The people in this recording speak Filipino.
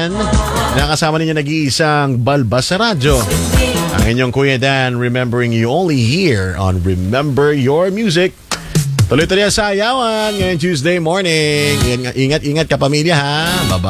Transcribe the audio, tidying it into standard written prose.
Dan. Nakasama ninyo nag-iisang balbas sa radyo. Ang inyong Kuya Dan, remembering you only here on Remember Your Music. Tuloy-tuloy sa ayawan ngayong Tuesday morning. Ingat-ingat ka pamilya ha. Bye-bye.